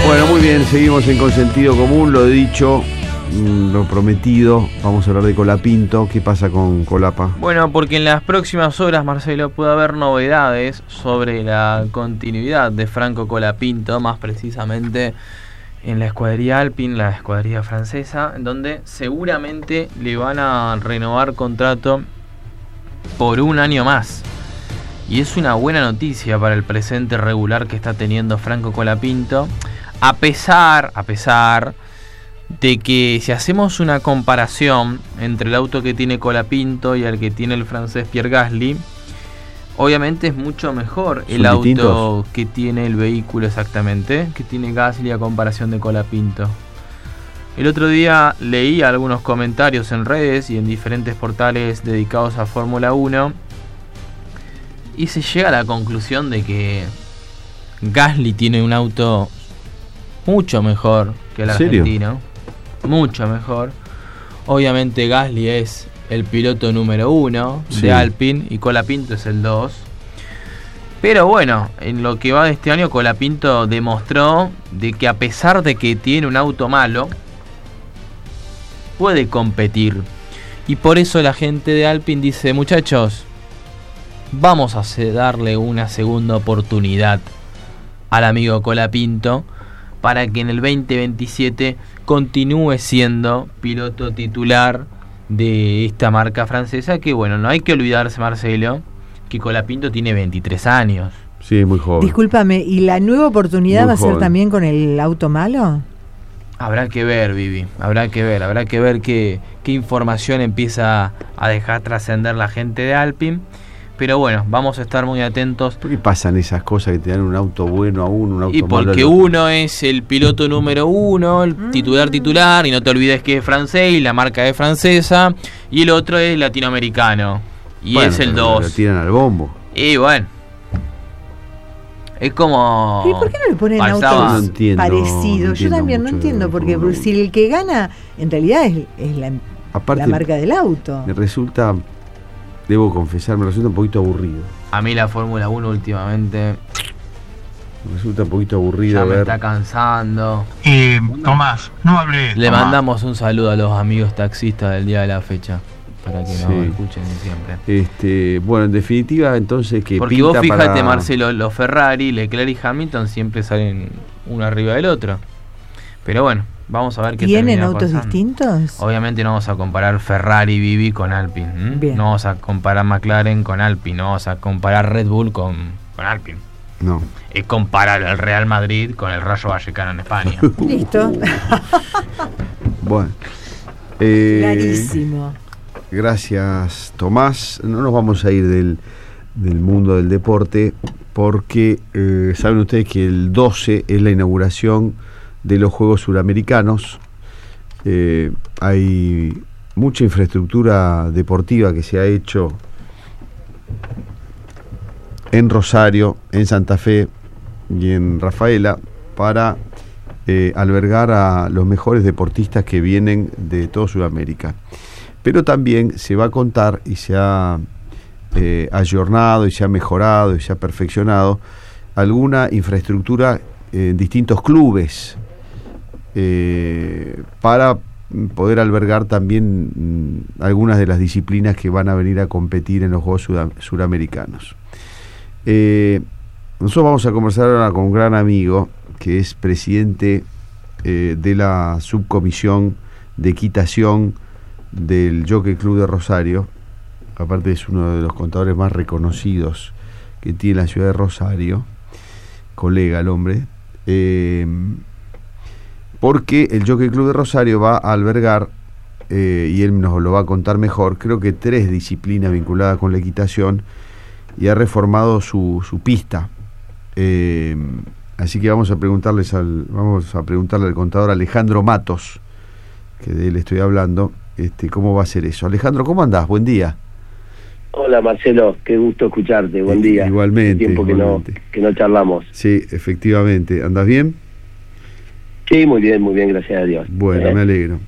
Bueno, muy bien, seguimos en Consentido Común, lo dicho, lo prometido, vamos a hablar de Colapinto. ¿Qué pasa con Colapa? Bueno, porque en las próximas horas, Marcelo, puede haber novedades sobre la continuidad de Franco Colapinto, más precisamente en la escuadrilla Alpine, la escuadrilla francesa, en donde seguramente le van a renovar contrato por un año más. Y es una buena noticia para el presente regular que está teniendo Franco Colapinto, a pesar de que si hacemos una comparación entre el auto que tiene Colapinto y el que tiene el francés Pierre Gasly, obviamente es mucho mejor el auto distintos que tiene el vehículo exactamente, que tiene Gasly a comparación de Colapinto. El otro día leí algunos comentarios en redes y en diferentes portales dedicados a Fórmula 1 y se llega a la conclusión de que Gasly tiene un auto mucho mejor que el argentino. Mucho mejor. Obviamente Gasly es el piloto número 1 de Alpine y Colapinto es el 2. Pero bueno, en lo que va de este año, Colapinto demostró de que a pesar de que tiene un auto malo, puede competir. Y por eso la gente de Alpine dice: muchachos, vamos a darle una segunda oportunidad al amigo Colapinto para que en el 2027 continúe siendo piloto titular de esta marca francesa, que bueno, no hay que olvidarse, Marcelo, que Colapinto tiene 23 años. Sí, muy joven. Discúlpame, ¿y la nueva oportunidad muy va a joven. ser también con el auto malo? Habrá que ver, Vivi, habrá que ver qué información empieza a dejar trascender la gente de Alpine. Pero bueno, vamos a estar muy atentos. ¿Por qué pasan esas cosas que te dan un auto bueno a uno, un auto y malo? Porque uno es el piloto número 1, el titular, y no te olvides que es francés y la marca es francesa, y el otro es latinoamericano, y bueno, es el 2. Lo tiran al bombo. Y bueno, es como... ¿Y por qué no le ponen autos parecidos? Yo también no entiendo, porque si el que gana en realidad es la marca del auto. Me resulta... Debo confesar, me resulta un poquito aburrido. A mí la Fórmula 1 últimamente... Me resulta un poquito aburrido. Ya me está cansando. Tomás, no hablé. Le mandamos un saludo a los amigos taxistas del día de la fecha, para que nos escuchen siempre. Bueno, en definitiva, entonces, que porque pinta vos fíjate, para... Marcelo, los Ferrari, Leclerc y Hamilton siempre salen uno arriba del otro. Pero bueno, vamos a ver qué ¿Tienen autos distintos? Obviamente no vamos a comparar Ferrari Vivi con Alpine. No vamos a comparar McLaren con Alpine. No vamos a comparar Red Bull con Alpine. No. Es comparar el Real Madrid con el Rayo Vallecano en España. Listo. Bueno. Clarísimo. Gracias, Tomás. No nos vamos a ir del mundo del deporte porque saben ustedes que el 12 es la inauguración de los Juegos Suramericanos. Hay mucha infraestructura deportiva que se ha hecho en Rosario, en Santa Fe y en Rafaela para albergar a los mejores deportistas que vienen de toda Sudamérica. Pero también se va a contar y se ha ayornado y se ha mejorado y se ha perfeccionado alguna infraestructura en distintos clubes para poder albergar también algunas de las disciplinas que van a venir a competir en los Juegos Suramericanos. Nosotros vamos a conversar ahora con un gran amigo que es presidente de la subcomisión de equitación del Jockey Club de Rosario. Aparte es uno de los contadores más reconocidos que tiene la ciudad de Rosario, colega el hombre, porque el Jockey Club de Rosario va a albergar, y él nos lo va a contar mejor, creo que 3 disciplinas vinculadas con la equitación, y ha reformado su pista. Así que vamos a preguntarle al contador Alejandro Matos, que de él estoy hablando, cómo va a ser eso. Alejandro, ¿cómo andás? Buen día. Hola Marcelo, qué gusto escucharte, buen día. Igualmente. Hace tiempo que no charlamos. Sí, efectivamente. ¿Andás bien? Sí, muy bien, gracias a Dios. Bueno, me alegro.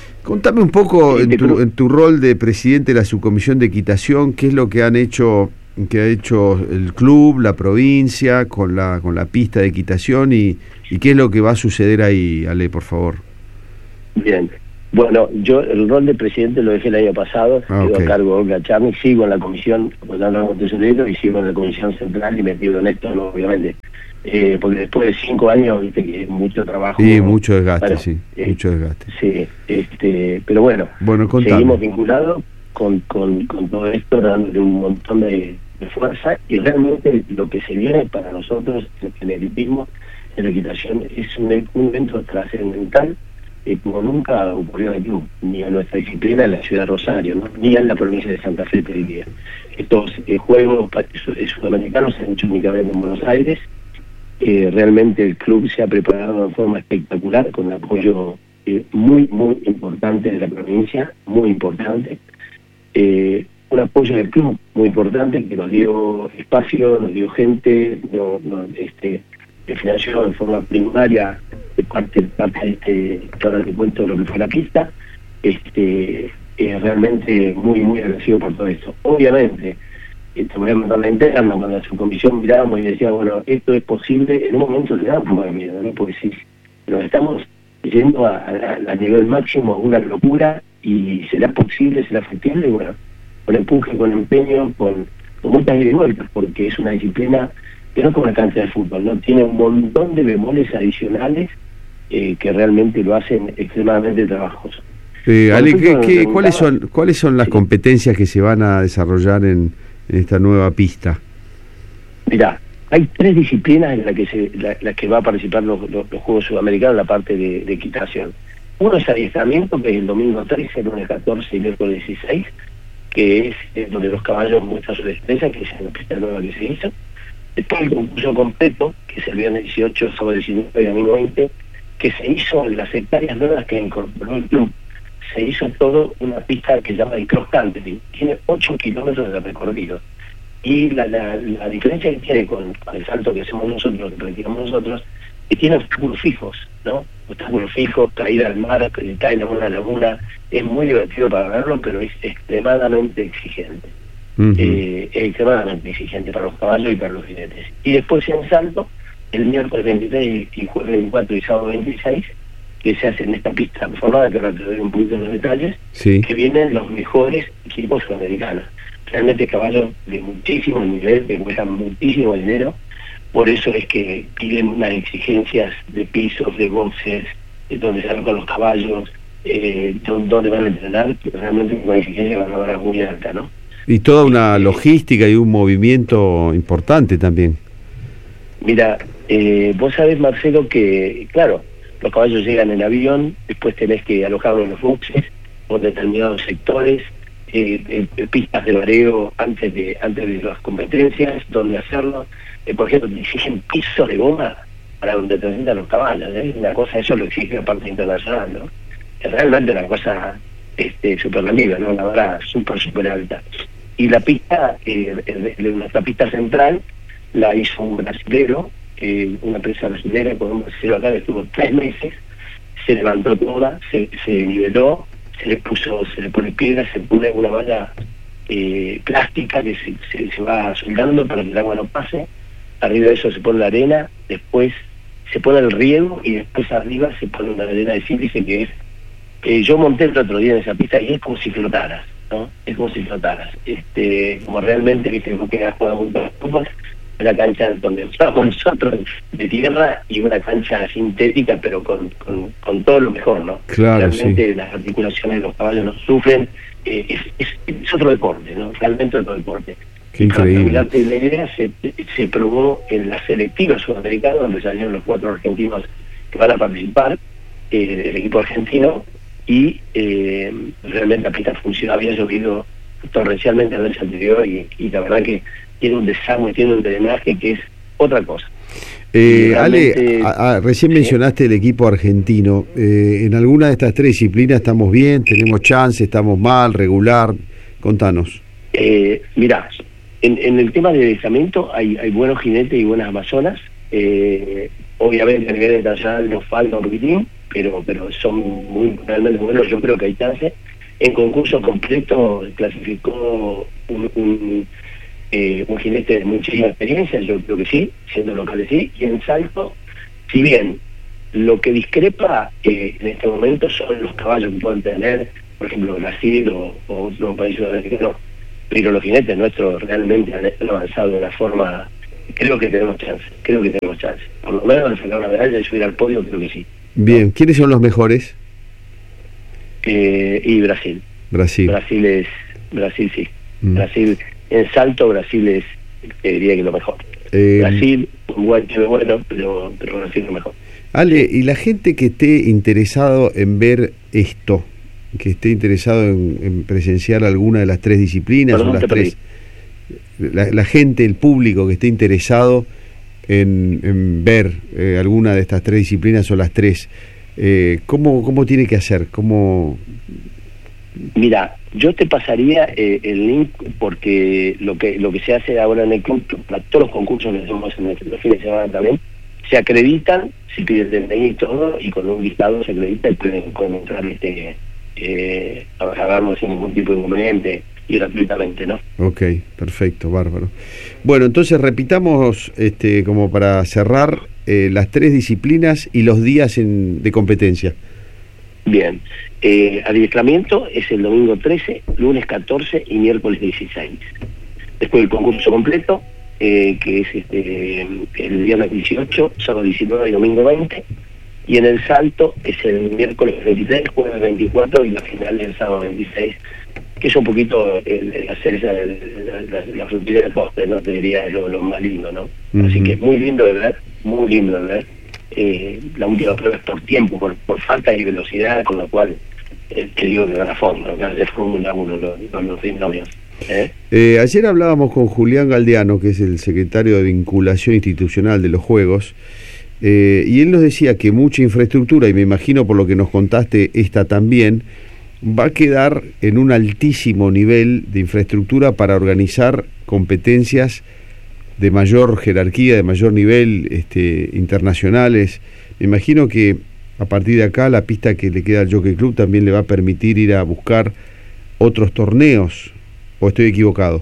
Contame un poco en tu rol de presidente de la subcomisión de equitación, qué es lo que han hecho que ha hecho el club, la provincia, con la pista de equitación y qué es lo que va a suceder ahí, Ale, por favor. Bien. Bueno, yo el rol de presidente lo dejé el año pasado, quedó a cargo de Olga Charny, sigo en la comisión, y sigo en la comisión central y metido en esto, ¿no? Obviamente. Porque después de 5 años, viste que es mucho trabajo. Sí, mucho desgaste, mucho desgaste. Sí, pero bueno seguimos vinculados con todo esto, dándole un montón de fuerza, y realmente lo que se viene para nosotros en el hipismo, en la equitación, es un evento trascendental, como nunca ocurrió en el club, ni en nuestra disciplina en la ciudad de Rosario, ¿no? Ni en la provincia de Santa Fe, te diría. Estos juegos sudamericanos se han hecho únicamente en Buenos Aires. Realmente el club se ha preparado de forma espectacular, con apoyo muy importante de la provincia, muy importante, un apoyo del club muy importante que nos dio espacio, nos dio gente, financió de forma primaria parte de ahora te cuento lo que fue la pista. Realmente muy agradecido por todo esto. Obviamente, te voy a contar la interna, cuando la subcomisión mirábamos y decía, bueno, esto es posible, en un momento le da un poco de miedo, ¿no? Porque si nos estamos yendo a nivel máximo, una locura, y será posible, será factible, bueno, con empuje, con empeño, con muchas ida y vueltas, porque es una disciplina que no es como la cancha de fútbol, ¿no? Tiene un montón de bemoles adicionales que realmente lo hacen extremadamente trabajoso. Ale, ¿cuáles son las competencias que se van a desarrollar en esta nueva pista? Mirá, hay 3 disciplinas en las que va a participar los Juegos Sudamericanos, la parte de equitación. Uno es adiestramiento, que es el domingo 13, lunes 14 y miércoles 16, que es donde los caballos muestran su destreza, que es en la pista nueva que se hizo. Después el concurso completo, que es el viernes 18, sábado 19 y domingo 20, que se hizo en las hectáreas nuevas que incorporó el club. Se hizo todo una pista que se llama el cross country, tiene 8 kilómetros de recorrido, y la diferencia que tiene con el salto que hacemos nosotros, que practicamos nosotros, que tiene obstáculos fijos, ¿no? Obstáculos fijos, caída al mar, caer en una laguna, es muy divertido para verlo, pero es extremadamente exigente. Extremadamente exigente para los caballos y para los jinetes. Y después en salto, el miércoles 23 y jueves 24 y sábado 26, que se hace en esta pista formada, que ahora te doy un poquito de los detalles, que vienen los mejores equipos sudamericanos. Realmente caballos de muchísimo nivel, que cuestan muchísimo dinero, por eso es que piden unas exigencias de pisos, de boxes, donde se alocan los caballos, donde van a entrenar, pero realmente una exigencia ganadora muy alta, ¿no? Y toda una logística y un movimiento importante también. Mira, vos sabés, Marcelo, que, claro, los caballos llegan en avión, después tenés que alojarlos en los boxes, por determinados sectores, pistas de mareo antes de las competencias, donde hacerlo. Por ejemplo, te exigen pisos de goma para donde te sientan los caballos, una cosa, eso lo exige la parte internacional, ¿no? Es realmente una cosa superlativa, ¿no? La verdad, súper alta. Y la pista, nuestra pista central, la hizo un brasilero, una empresa brasilera, con un brasilero acá, que estuvo 3 meses, se levantó toda, se niveló, se le pone piedra, se pone una malla plástica que se va soldando para que el agua no pase. Arriba de eso se pone la arena, después se pone el riego y después arriba se pone una arena de sílice que es... yo monté el otro día en esa pista y es como si flotaras, ¿no? Es como si flotaras. Como realmente, viste, que has jugado mucho fútbol, una cancha donde estábamos nosotros de tierra y una cancha sintética, pero con todo lo mejor, ¿no? Claro, realmente sí. Las articulaciones de los caballos no sufren, es otro deporte, ¿no? Realmente otro deporte. Qué increíble. La idea se probó en la selectiva sudamericana, donde salieron los 4 argentinos que van a participar, el equipo argentino, y realmente la pista funcionó, había llovido torrencialmente el mes anterior, y la verdad que tiene un desagüe, tiene un drenaje que es otra cosa. Ale, recién mencionaste el equipo argentino. ¿En alguna de estas 3 disciplinas estamos bien, tenemos chance, estamos mal, regular? Contanos. Mirá, en el tema de adiestramiento hay buenos jinetes y buenas amazonas. Obviamente a nivel internacional nos falta un poquitín, pero son realmente buenos. Yo creo que hay chance. En concurso completo clasificó un jinete de muchísima experiencia, yo creo que sí, siendo locales sí, y en salto, si bien lo que discrepa en este momento son los caballos que pueden tener, por ejemplo, Brasil o otro país sudamericano, pero los jinetes nuestros realmente han avanzado de una forma, creo que tenemos chance, por lo menos de sacar una medalla y subir al podio, creo que sí. Bien, ¿quiénes son los mejores? Y Brasil sí. Brasil, en salto Brasil es, diría que lo mejor. Brasil, Uruguay tiene bueno, pero Brasil es lo mejor. Ale, y la gente que esté interesado en ver esto, que esté interesado en presenciar alguna de las tres disciplinas, o las tres, la gente, el público que esté interesado en ver alguna de estas tres disciplinas o las tres, ¿cómo tiene que hacer? Mira, yo te pasaría el link, porque lo que se hace ahora en el club, para todos los concursos que hacemos en los fines de semana también, se acreditan, se pide el DNI y todo, y con un listado se acredita y pueden entrar a verlo sin ningún tipo de inconveniente y gratuitamente, ¿no? Ok, perfecto, bárbaro. Bueno, entonces repitamos, como para cerrar, las tres disciplinas y los días de competencia. Bien, adiestramiento es el domingo 13, lunes 14 y miércoles 16. Después el concurso completo, que es el viernes 18, sábado 19 y domingo 20. Y en el salto es el miércoles 23, jueves 24 y la final el sábado 26, que es un poquito hacer la frutilla del postre, ¿no? Te diría lo más lindo, ¿no? Así que muy lindo de ver. La última prueba es por tiempo, por falta de velocidad, con lo cual te digo que van a fondo, ¿no? De Fórmula 1 los binomios. Ayer hablábamos con Julián Galdeano, que es el secretario de Vinculación Institucional de los Juegos, y él nos decía que mucha infraestructura, y me imagino por lo que nos contaste esta también, va a quedar en un altísimo nivel de infraestructura para organizar competencias de mayor jerarquía, de mayor nivel, internacionales. Me imagino que a partir de acá la pista que le queda al Jockey Club también le va a permitir ir a buscar otros torneos, ¿o estoy equivocado?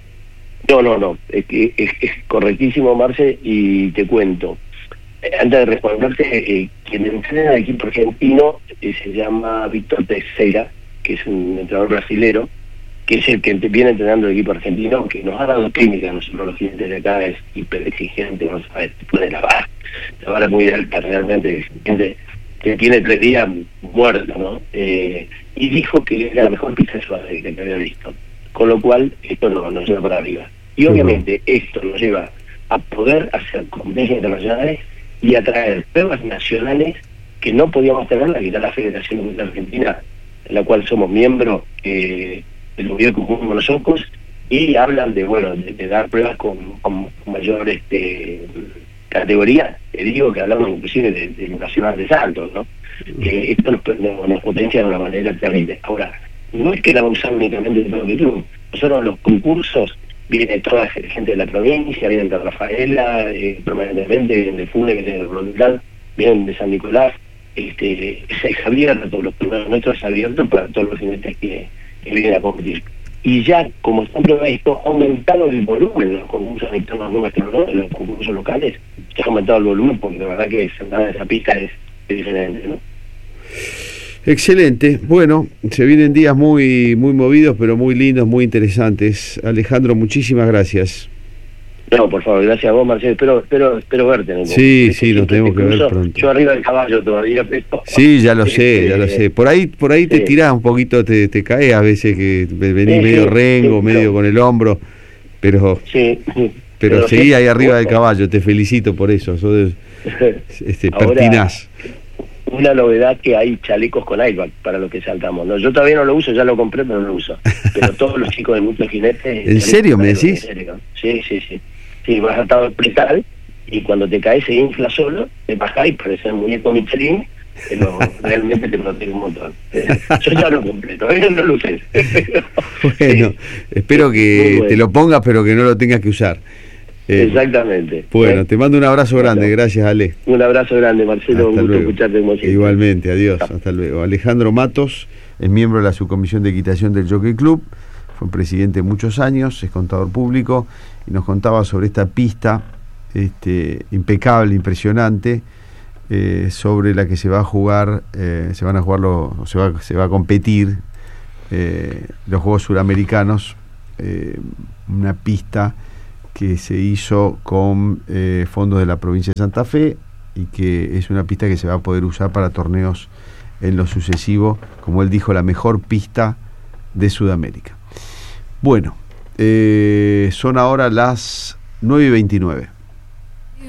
No, es correctísimo, Marce, y te cuento. Antes de responderte, quien entrena al equipo argentino se llama Víctor Teixeira, que es un entrenador brasilero, que es el que viene entrenando el equipo argentino, que nos ha dado técnica. Nosotros los clientes de acá es hiper exigente, no sabe, puede la vara muy alta realmente, que tiene 3 días muerto, ¿no? Y dijo que era la mejor pista de Sudamérica que había visto, con lo cual esto nos lleva para arriba. Y obviamente esto nos lleva a poder hacer competencias internacionales y a traer pruebas nacionales que no podíamos tener, que era la Federación Mundial Argentina, en la cual somos miembros, del gobierno como los ojos, y hablan de dar pruebas con mayor categoría. Te digo que hablamos inclusive de nacional de saltos, ¿no? Esto nos potencia de una manera terrible. Ahora, no es que la vamos a usar únicamente de todo el club. Nosotros los concursos viene toda la gente de la provincia, vienen de Rafaela, permanentemente, vienen de Funes, vienen de Roldán, vienen de San Nicolás. Es abierto, todos los primeros nuestros es abierto para todos los jinetes que vienen a competir. Y ya, como están pruebas esto, ha aumentado el volumen de los concursos internos nuestros, ¿no? De los concursos locales, se ha aumentado el volumen porque la verdad que sentar en esa pista es diferente, ¿no? Excelente. Bueno, se vienen días muy muy movidos, pero muy lindos, muy interesantes. Alejandro, muchísimas gracias. No, por favor, gracias a vos, Marcelo. Espero verte, ¿no? Sí, nos tenemos que ver pronto. Yo arriba del caballo todavía, pero... Sí, ya lo sé. Por ahí te tirás un poquito, te caes a veces, que venís medio rengo, medio con el hombro, pero seguí ahí arriba del caballo. Te felicito por eso. Sos pertinaz. Una novedad, que hay chalecos con airbag para los que saltamos, ¿no? Yo todavía no lo uso, ya lo compré, pero no lo uso. Pero todos los chicos de muchos jinetes... ¿En serio me decís? Sí, vas atado al pretal y cuando te caes se infla solo, te bajás y parece un muñeco Michelin, pero realmente te protege un montón. Yo ya lo compré, todavía no lo usé. Bueno, espero que te lo pongas, pero que no lo tengas que usar. Exactamente. Bueno, te mando un abrazo grande, gracias, Ale. Un abrazo grande, Marcelo, un gusto escucharte como siempre. Igualmente, adiós, hasta luego. Alejandro Matos es miembro de la subcomisión de equitación del Jockey Club, fue presidente muchos años, es contador público, y nos contaba sobre esta pista impecable, impresionante, sobre la que se va a jugar, se va a competir los Juegos Suramericanos, una pista que se hizo con fondos de la provincia de Santa Fe, y que es una pista que se va a poder usar para torneos en lo sucesivo, como él dijo, la mejor pista de Sudamérica. Bueno, son ahora las 9:29.